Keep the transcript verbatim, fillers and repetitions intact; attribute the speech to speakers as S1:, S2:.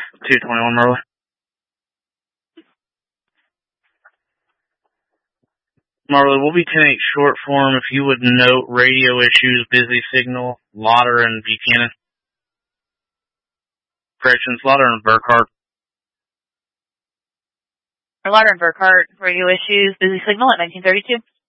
S1: two twenty-one Marley. Marley, we'll be ten eight short form if you would note radio issues, busy signal, Lauder and Buchanan. Corrections, Lauder and Burkhart.
S2: Lauder and Burkhart, radio issues, busy signal at nineteen thirty-two.